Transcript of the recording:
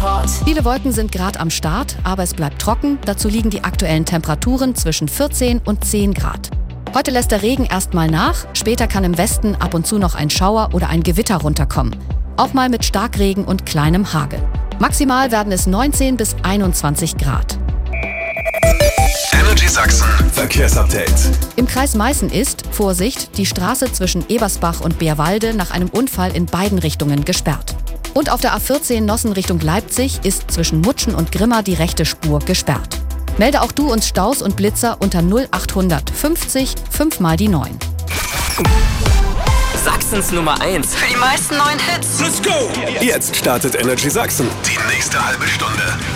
Report. Viele Wolken sind gerade am Start, aber es bleibt trocken. Dazu liegen die aktuellen Temperaturen zwischen 14 und 10 Grad. Heute lässt der Regen erstmal nach. Später kann im Westen ab und zu noch ein Schauer oder ein Gewitter runterkommen. Auch mal mit Starkregen und kleinem Hagel. Maximal werden es 19 bis 21 Grad. Energy Sachsen Verkehrsupdate. Im Kreis Meißen ist, Vorsicht, die Straße zwischen Ebersbach und Beerwalde nach einem Unfall in beiden Richtungen gesperrt. Und auf der A14 Nossen Richtung Leipzig ist zwischen Mutschen und Grimma die rechte Spur gesperrt. Melde auch du uns Staus und Blitzer unter 0800 50 5 mal die 9. Sachsens Nummer 1. Für die meisten neuen Hits. Let's go! Jetzt startet Energy Sachsen. Die nächste halbe Stunde.